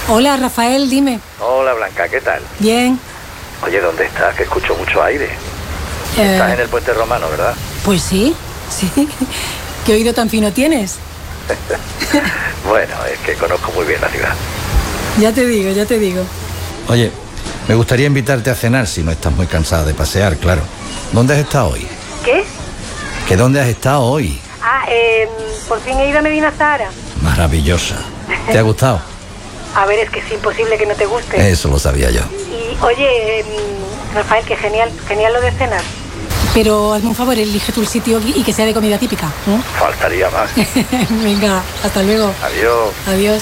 Hola, Rafael, dime. Hola, Blanca, ¿qué tal? Bien. Oye, ¿dónde estás? Que escucho mucho aire. Estás en el Puente Romano, ¿verdad? Pues sí. ¿Qué oído tan fino tienes? Bueno, es que conozco muy bien la ciudad. Ya te digo. Oye, me gustaría invitarte a cenar si no estás muy cansada de pasear, claro. ¿Dónde has estado hoy? ¿Qué? ¿Que dónde has estado hoy? Por fin he ido a Medina Zahara. Maravillosa. ¿Te ha gustado? A ver, es que es imposible que no te guste. Eso lo sabía yo. Y, oye, Rafael, que genial lo de cenar. Pero hazme un favor, elige tú el sitio y que sea de comida típica, ¿no? Faltaría más. Venga, hasta luego. Adiós.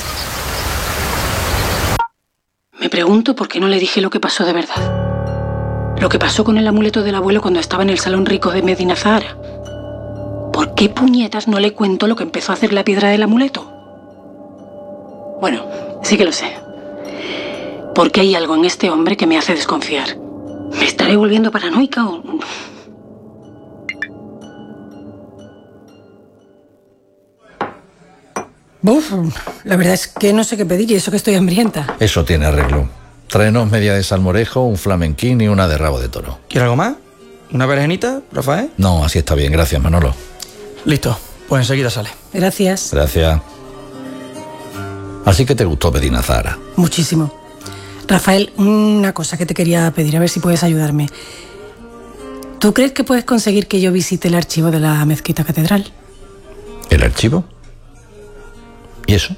Me pregunto por qué no le dije lo que pasó de verdad. Lo que pasó con el amuleto del abuelo cuando estaba en el salón rico de Medina Zahara. ¿Por qué puñetas no le cuento lo que empezó a hacer la piedra del amuleto? Bueno, sí que lo sé. Porque hay algo en este hombre que me hace desconfiar. ¿Me estaré volviendo paranoica o...? Buf, la verdad es que no sé qué pedir y eso que estoy hambrienta. Eso tiene arreglo. Tráenos media de salmorejo, un flamenquín y una de rabo de toro. ¿Quieres algo más? ¿Una berenjenita, Rafael? No, así está bien, gracias, Manolo. Listo, pues enseguida sale. Gracias. Gracias. Así que te gustó Medina Zahara. Muchísimo. Rafael, una cosa que te quería pedir, a ver si puedes ayudarme. ¿Tú crees que puedes conseguir que yo visite el archivo de la Mezquita Catedral? ¿El archivo? ¿Y eso?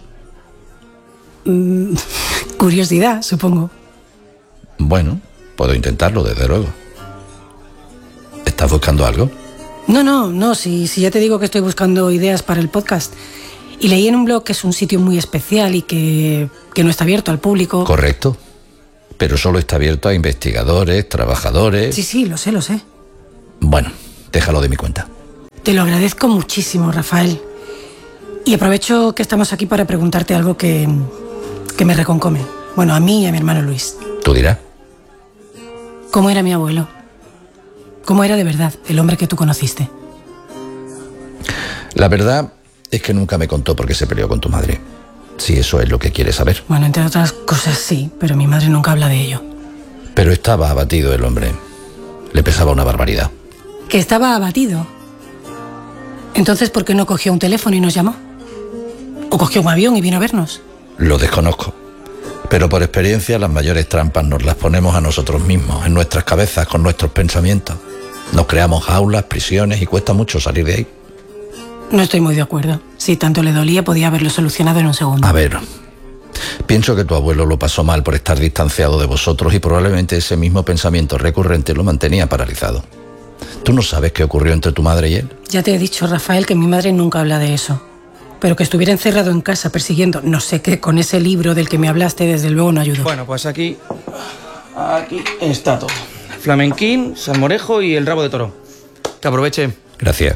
Curiosidad, supongo. Bueno, puedo intentarlo, desde luego. ¿Estás buscando algo? No, si ya te digo que estoy buscando ideas para el podcast. Y leí en un blog que es un sitio muy especial y que no está abierto al público. Correcto. Pero solo está abierto a investigadores, trabajadores... Sí, lo sé. Bueno, déjalo de mi cuenta. Te lo agradezco muchísimo, Rafael. Y aprovecho que estamos aquí para preguntarte algo que me reconcome. Bueno, a mí y a mi hermano Luis. ¿Tú dirás? ¿Cómo era mi abuelo? ¿Cómo era de verdad el hombre que tú conociste? La verdad es que nunca me contó por qué se peleó con tu madre. Si eso es lo que quieres saber. Bueno, entre otras cosas sí, pero mi madre nunca habla de ello. Pero estaba abatido el hombre. Le pesaba una barbaridad. ¿Que estaba abatido? Entonces, ¿por qué no cogió un teléfono y nos llamó? ¿O cogió un avión y vino a vernos? Lo desconozco. Pero por experiencia las mayores trampas nos las ponemos a nosotros mismos, en nuestras cabezas, con nuestros pensamientos. Nos creamos jaulas, prisiones y cuesta mucho salir de ahí. No estoy muy de acuerdo. Si tanto le dolía, podía haberlo solucionado en un segundo. A ver, pienso que tu abuelo lo pasó mal por estar distanciado de vosotros y probablemente ese mismo pensamiento recurrente lo mantenía paralizado. ¿Tú no sabes qué ocurrió entre tu madre y él? Ya te he dicho, Rafael, que mi madre nunca habla de eso. Pero que estuviera encerrado en casa persiguiendo no sé qué con ese libro del que me hablaste, desde luego no ayudó. Bueno, pues aquí está todo. Flamenquín, salmorejo y el rabo de toro. Que aproveche. Gracias.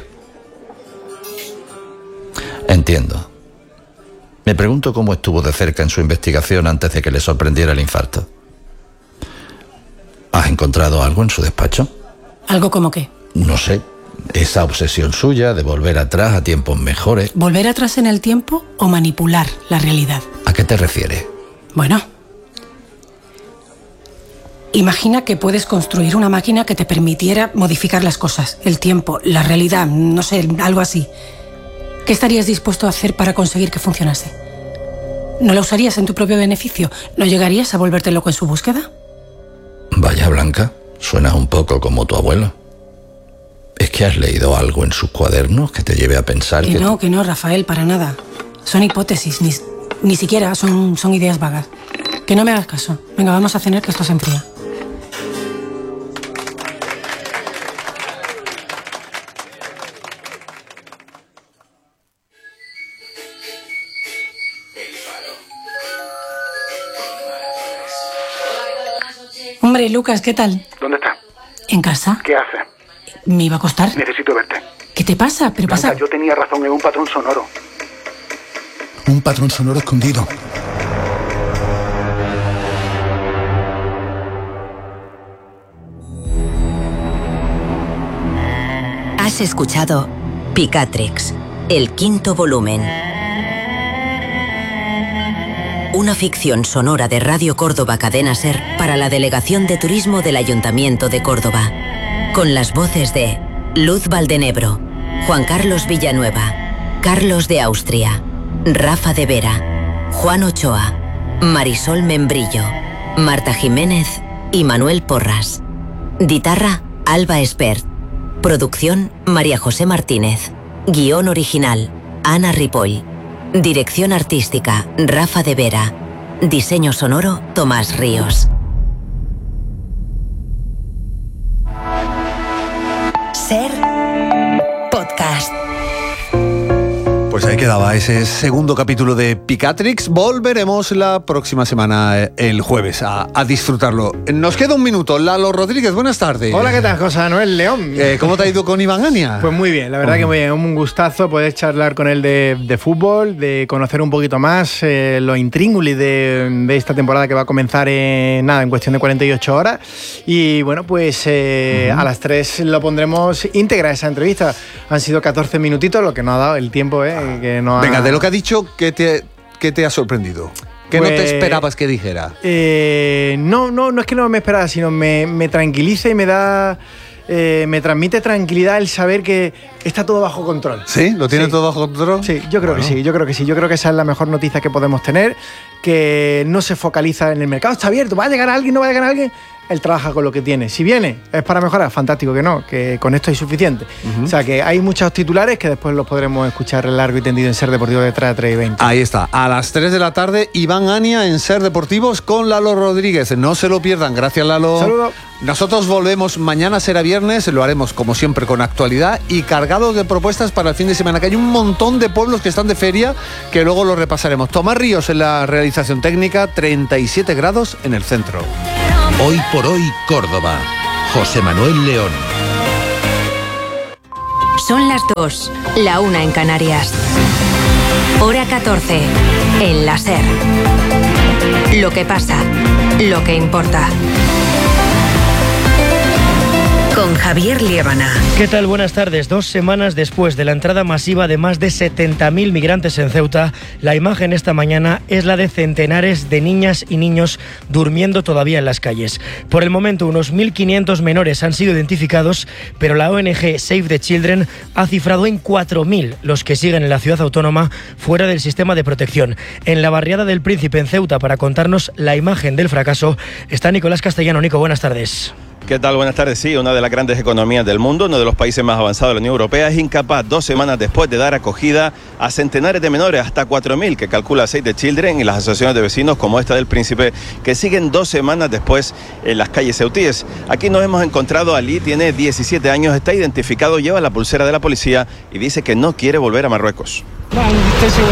Entiendo. Me pregunto cómo estuvo de cerca en su investigación antes de que le sorprendiera el infarto. ¿Has encontrado algo en su despacho? ¿Algo como qué? No sé. Esa obsesión suya de volver atrás a tiempos mejores. ¿Volver atrás en el tiempo o manipular la realidad? ¿A qué te refieres? Bueno, imagina que puedes construir una máquina que te permitiera modificar las cosas, el tiempo, la realidad, no sé, algo así. ¿Qué estarías dispuesto a hacer para conseguir que funcionase? ¿No la usarías en tu propio beneficio? ¿No llegarías a volverte loco en su búsqueda? Vaya, Blanca, suenas un poco como tu abuelo. ¿Es que has leído algo en sus cuadernos que te lleve a pensar que... Que no, Rafael, para nada. Son hipótesis, ni siquiera son ideas vagas. Que no me hagas caso. Venga, vamos a cenar, que esto se enfría. Hombre, Lucas, ¿qué tal? ¿Dónde está? ¿En casa? ¿Qué hace? ¿Me iba a acostar? Necesito verte. ¿Qué te pasa? Pero Blanca, pasa... yo tenía razón, es un patrón sonoro. Un patrón sonoro escondido. Has escuchado Picatrix, el 5º volumen. una ficción sonora de Radio Córdoba Cadena SER para la Delegación de Turismo del Ayuntamiento de Córdoba. Con las voces de Luz Valdenebro, Juan Carlos Villanueva, Carlos de Austria, Rafa de Vera, Juan Ochoa, Marisol Membrillo, Marta Jiménez y Manuel Porras. Guitarra, Alba Espert. Producción, María José Martínez. Guión original, Ana Ripoll. Dirección artística, Rafa de Vera. Diseño sonoro, Tomás Ríos. SER Podcast. Pues ahí quedaba ese segundo capítulo de Picatrix. Volveremos la próxima semana, el jueves, a disfrutarlo. Nos queda un minuto. Lalo Rodríguez, buenas tardes. Hola, ¿qué tal, José Manuel León? ¿Cómo te ha ido con Iván Ania? Pues muy bien, la verdad que muy bien. Un gustazo poder charlar con él de fútbol, de conocer un poquito más los intríngulis de esta temporada que va a comenzar en cuestión de 48 horas. Y bueno, pues a las 3 lo pondremos íntegra esa entrevista. Han sido 14 minutitos, lo que nos ha dado el tiempo, Venga, de lo que ha dicho, ¿qué te ha sorprendido? ¿Qué no te esperabas que dijera? No es que no me esperaba, sino me tranquiliza y me transmite tranquilidad el saber que está todo bajo control. ¿Sí? ¿Lo tiene todo bajo control? Sí, yo creo que sí. Yo creo que esa es la mejor noticia que podemos tener, que no se focaliza en el mercado. Está abierto, ¿va a llegar alguien? ¿No va a llegar alguien? Él trabaja con lo que tiene. Si viene, es para mejorar, fantástico que no, que con esto es suficiente. O sea, que hay muchos titulares que después los podremos escuchar largo y tendido en SER Deportivo de 3 a 3 y 20. Ahí está, a las 3 de la tarde, Iván Ania en SER Deportivos con Lalo Rodríguez. No se lo pierdan. Gracias, Lalo. Saludos. Nosotros volvemos mañana, será viernes, lo haremos como siempre con actualidad y cargados de propuestas para el fin de semana, que hay un montón de pueblos que están de feria, que luego lo repasaremos. Tomás Ríos en la realización técnica, 37 grados en el centro. Hoy por hoy, Córdoba. José Manuel León. Son las 2, la 1 en Canarias. Hora 14, en la SER. Lo que pasa, lo que importa. Con Javier Liébana. ¿Qué tal? Buenas tardes. 2 semanas después de la entrada masiva de más de 70.000 migrantes en Ceuta, la imagen esta mañana es la de centenares de niñas y niños durmiendo todavía en las calles. Por el momento, unos 1.500 menores han sido identificados, pero la ONG Save the Children ha cifrado en 4.000 los que siguen en la ciudad autónoma fuera del sistema de protección. En la barriada del Príncipe, en Ceuta, para contarnos la imagen del fracaso, está Nicolás Castellano. Nico, buenas tardes. ¿Qué tal? Buenas tardes. Sí, una de las grandes economías del mundo, uno de los países más avanzados de la Unión Europea, es incapaz 2 semanas después de dar acogida a centenares de menores, hasta 4.000 que calcula Save the Children y las asociaciones de vecinos como esta del Príncipe, que siguen 2 semanas después en las calles ceutíes. Aquí nos hemos encontrado a Ali, tiene 17 años, está identificado, lleva la pulsera de la policía y dice que no quiere volver a Marruecos. No, estoy seguro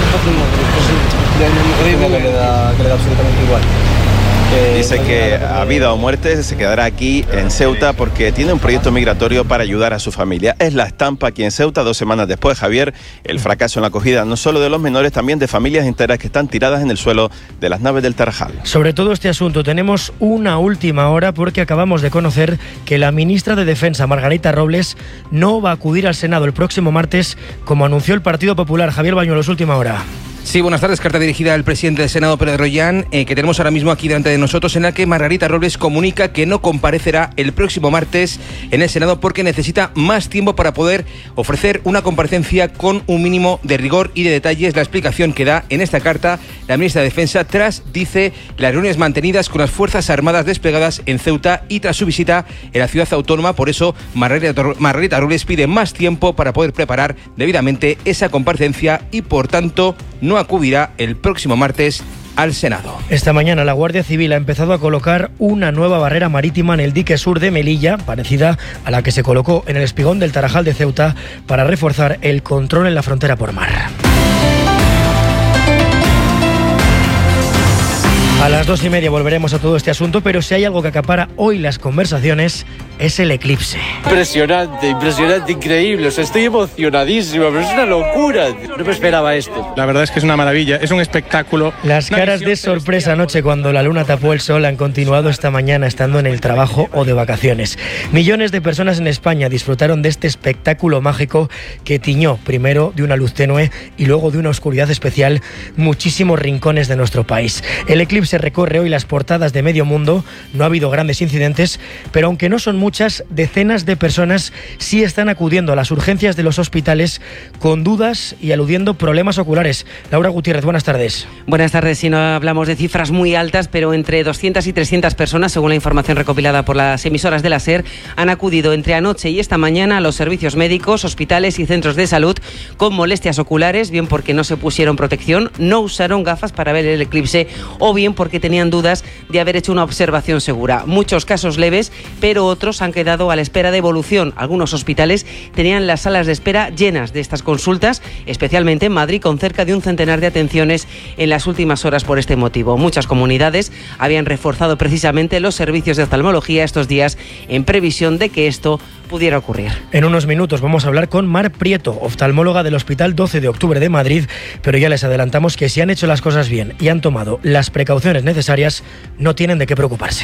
que le da absolutamente igual. Dice que a vida o muerte se quedará aquí en Ceuta porque tiene un proyecto migratorio para ayudar a su familia. Es la estampa aquí en Ceuta 2 semanas después, Javier, el fracaso en la acogida no solo de los menores, también de familias enteras que están tiradas en el suelo de las naves del Tarajal. Sobre todo este asunto tenemos una última hora porque acabamos de conocer que la ministra de Defensa, Margarita Robles, no va a acudir al Senado el próximo martes como anunció el Partido Popular. Javier Bañuelos, última hora. Sí, buenas tardes. Carta dirigida al presidente del Senado, Pedro Rollán, que tenemos ahora mismo aquí delante de nosotros, en la que Margarita Robles comunica que no comparecerá el próximo martes en el Senado porque necesita más tiempo para poder ofrecer una comparecencia con un mínimo de rigor y de detalles. La explicación que da en esta carta la ministra de Defensa tras, dice, las reuniones mantenidas con las Fuerzas Armadas desplegadas en Ceuta y tras su visita en la ciudad autónoma. Por eso, Margarita Robles pide más tiempo para poder preparar debidamente esa comparecencia y, por tanto, no acudirá el próximo martes al Senado. Esta mañana la Guardia Civil ha empezado a colocar una nueva barrera marítima en el dique sur de Melilla, parecida a la que se colocó en el espigón del Tarajal de Ceuta, para reforzar el control en la frontera por mar. A las 2:30 volveremos a todo este asunto, pero si hay algo que acapara hoy las conversaciones es el eclipse. Impresionante, increíble. O sea, estoy emocionadísimo, pero es una locura. No me esperaba esto. La verdad es que es una maravilla, es un espectáculo. Las caras de sorpresa anoche cuando la luna tapó el sol han continuado esta mañana estando en el trabajo o de vacaciones. Millones de personas en España disfrutaron de este espectáculo mágico que tiñó primero de una luz tenue y luego de una oscuridad especial muchísimos rincones de nuestro país. El eclipse recorre hoy las portadas de medio mundo, no ha habido grandes incidentes, pero aunque no son muchas, decenas de personas sí están acudiendo a las urgencias de los hospitales con dudas y aludiendo problemas oculares. Laura Gutiérrez, buenas tardes. Buenas tardes. Si no hablamos de cifras muy altas, pero entre 200 y 300 personas, según la información recopilada por las emisoras de la SER, han acudido entre anoche y esta mañana a los servicios médicos, hospitales y centros de salud con molestias oculares, bien porque no se pusieron protección, no usaron gafas para ver el eclipse o bien porque tenían dudas de haber hecho una observación segura. Muchos casos leves, pero otros han quedado a la espera de evolución. Algunos hospitales tenían las salas de espera llenas de estas consultas, especialmente en Madrid, con cerca de un centenar de atenciones en las últimas horas por este motivo. Muchas comunidades habían reforzado precisamente los servicios de oftalmología estos días en previsión de que esto pudiera ocurrir. En unos minutos vamos a hablar con Mar Prieto, oftalmóloga del Hospital 12 de Octubre de Madrid, pero ya les adelantamos que si han hecho las cosas bien y han tomado las precauciones necesarias, no tienen de qué preocuparse.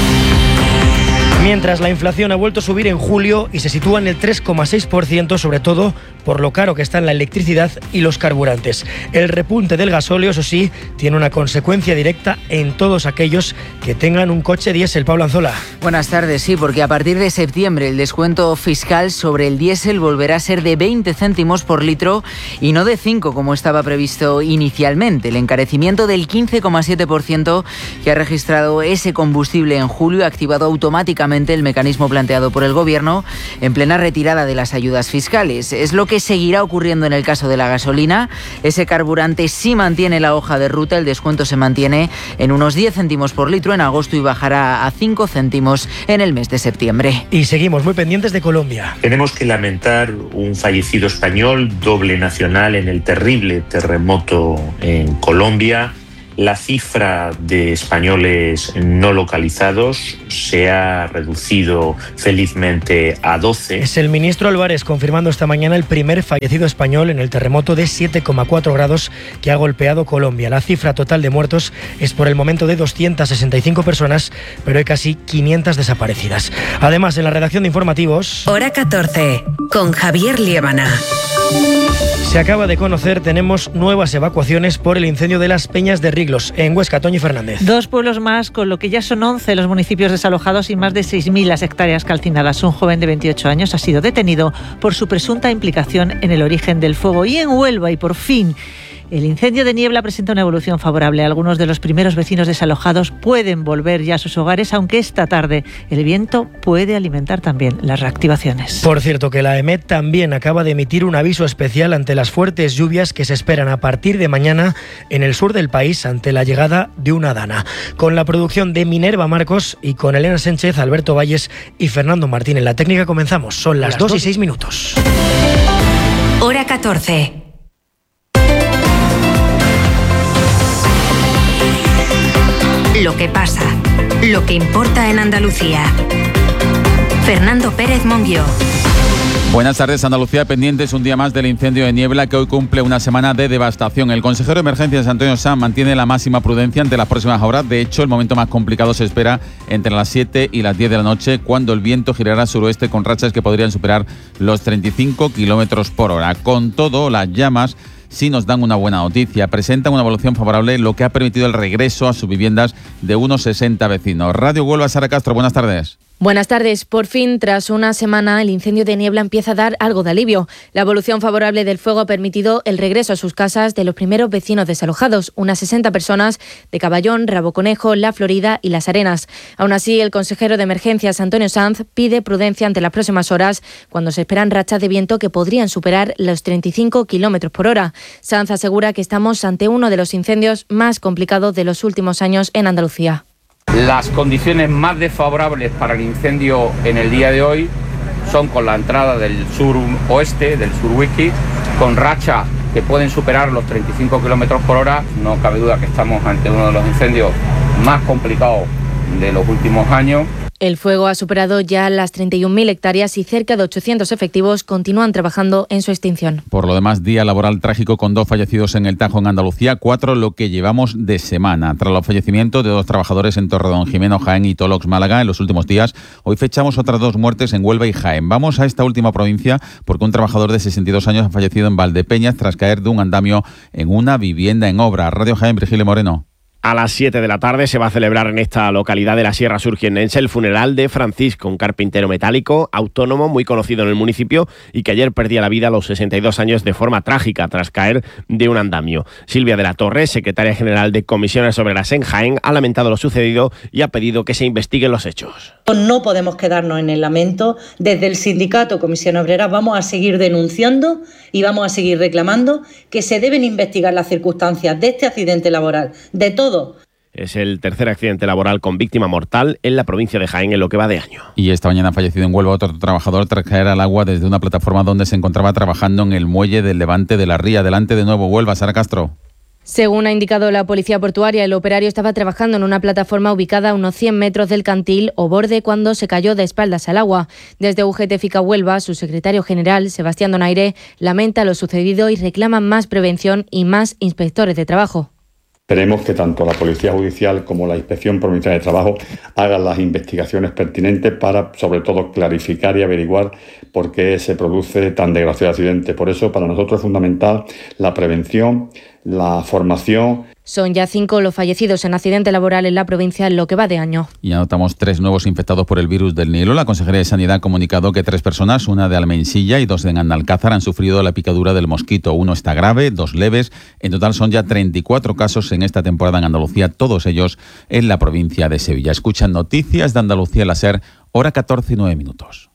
Mientras la inflación ha vuelto a subir en julio y se sitúa en el 3,6%, sobre todo por lo caro que están la electricidad y los carburantes. El repunte del gasóleo, eso sí, tiene una consecuencia directa en todos aquellos que tengan un coche diésel. Pablo Anzola. Buenas tardes, sí, porque a partir de septiembre el descuento fiscal sobre el diésel volverá a ser de 20 céntimos por litro y no de 5 como estaba previsto inicialmente. El encarecimiento del 15,7% que ha registrado ese combustible en julio ha activado automáticamente el mecanismo planteado por el Gobierno en plena retirada de las ayudas fiscales. Es lo que seguirá ocurriendo en el caso de la gasolina. Ese carburante sí mantiene la hoja de ruta, el descuento se mantiene en unos 10 céntimos por litro en agosto y bajará a 5 céntimos en el mes de septiembre. Y seguimos muy pendientes de Colombia. Tenemos que lamentar un fallecido español, doble nacional, en el terrible terremoto en Colombia. La cifra de españoles no localizados se ha reducido felizmente a 12. Es el ministro Álvarez confirmando esta mañana el primer fallecido español en el terremoto de 7,4 grados que ha golpeado Colombia. La cifra total de muertos es por el momento de 265 personas, pero hay casi 500 desaparecidas. Además, en la redacción de informativos... Hora 14, con Javier Liébana. Se acaba de conocer, tenemos nuevas evacuaciones por el incendio de las Peñas de Riglos, en Huesca. Toñi Fernández. 2 pueblos más, con lo que ya son 11 los municipios desalojados y más de 6.000 las hectáreas calcinadas. Un joven de 28 años ha sido detenido por su presunta implicación en el origen del fuego. Y en Huelva, y por fin, el incendio de Niebla presenta una evolución favorable. Algunos de los primeros vecinos desalojados pueden volver ya a sus hogares, aunque esta tarde el viento puede alimentar también las reactivaciones. Por cierto, que la EMET también acaba de emitir un aviso especial ante las fuertes lluvias que se esperan a partir de mañana en el sur del país ante la llegada de una dana. Con la producción de Minerva Marcos y con Elena Sánchez, Alberto Valles y Fernando Martín en la técnica comenzamos. Son las 2:06. Hora 14. Lo que pasa, lo que importa en Andalucía. Fernando Pérez Monguió. Buenas tardes. Andalucía pendientes un día más del incendio de Niebla que hoy cumple una semana de devastación. El consejero de Emergencias, Antonio Sanz, mantiene la máxima prudencia ante las próximas horas. De hecho, el momento más complicado se espera entre las 7 y las 10 de la noche, cuando el viento girará suroeste con rachas que podrían superar los 35 kilómetros por hora. Con todo, las llamas sí nos dan una buena noticia. Presentan una evolución favorable, lo que ha permitido el regreso a sus viviendas de unos 60 vecinos. Radio Huelva, Sara Castro, buenas tardes. Buenas tardes. Por fin, tras una semana, el incendio de Niebla empieza a dar algo de alivio. La evolución favorable del fuego ha permitido el regreso a sus casas de los primeros vecinos desalojados, unas 60 personas de Caballón, Raboconejo, La Florida y Las Arenas. Aún así, el consejero de Emergencias, Antonio Sanz, pide prudencia ante las próximas horas, cuando se esperan rachas de viento que podrían superar los 35 kilómetros por hora. Sanz asegura que estamos ante uno de los incendios más complicados de los últimos años en Andalucía. Las condiciones más desfavorables para el incendio en el día de hoy son con la entrada del suroeste, del surwiki, con rachas que pueden superar los 35 kilómetros por hora. No cabe duda que estamos ante uno de los incendios más complicados de los últimos años. El fuego ha superado ya las 31.000 hectáreas y cerca de 800 efectivos continúan trabajando en su extinción. Por lo demás, día laboral trágico con 2 fallecidos en el Tajo, en Andalucía, 4 lo que llevamos de semana. Tras los fallecimientos de 2 trabajadores en Torredonjimeno, Jaén y Tolox, Málaga, en los últimos días, hoy fechamos otras 2 muertes en Huelva y Jaén. Vamos a esta última provincia porque un trabajador de 62 años ha fallecido en Valdepeñas tras caer de un andamio en una vivienda en obra. Radio Jaén, Virgilio Moreno. A las 7 de la tarde se va a celebrar en esta localidad de la Sierra Surjienense el funeral de Francisco, un carpintero metálico autónomo muy conocido en el municipio y que ayer perdía la vida a los 62 años de forma trágica tras caer de un andamio. Silvia de la Torre, secretaria general de Comisiones Obreras en Jaén, ha lamentado lo sucedido y ha pedido que se investiguen los hechos. No podemos quedarnos en el lamento. Desde el sindicato Comisión Obrera vamos a seguir denunciando y vamos a seguir reclamando que se deben investigar las circunstancias de este accidente laboral, de todo. Es el tercer accidente laboral con víctima mortal en la provincia de Jaén en lo que va de año. Y esta mañana ha fallecido en Huelva otro trabajador tras caer al agua desde una plataforma donde se encontraba trabajando en el muelle del Levante de la Ría. Delante de nuevo Huelva, Sara Castro. Según ha indicado la policía portuaria, el operario estaba trabajando en una plataforma ubicada a unos 100 metros del cantil o borde cuando se cayó de espaldas al agua. Desde UGT FICA Huelva, su secretario general, Sebastián Donaire, lamenta lo sucedido y reclama más prevención y más inspectores de trabajo. Esperemos que tanto la Policía Judicial como la Inspección Provincial de Trabajo hagan las investigaciones pertinentes para, sobre todo, clarificar y averiguar por qué se produce tan desgraciado accidente. Por eso, para nosotros es fundamental la prevención, la formación. Son ya 5 los fallecidos en accidente laboral en la provincia en lo que va de año. Y anotamos 3 nuevos infectados por el virus del Nilo. La Consejería de Sanidad ha comunicado que 3 personas, una de Almensilla y 2 de Analcázar, han sufrido la picadura del mosquito. 1 está grave, 2 leves. En total son ya 34 casos en esta temporada en Andalucía, todos ellos en la provincia de Sevilla. Escuchan Noticias de Andalucía en la SER, hora 14:09.